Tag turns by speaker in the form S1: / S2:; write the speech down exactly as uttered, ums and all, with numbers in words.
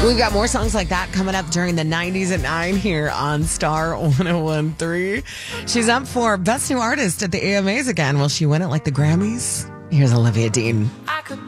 S1: We've got more songs like that coming up during the nineties at nine here on Star one oh one point three. She's up for Best New Artist at the A M As again. Will she win it like the Grammys? Here's Olivia Dean.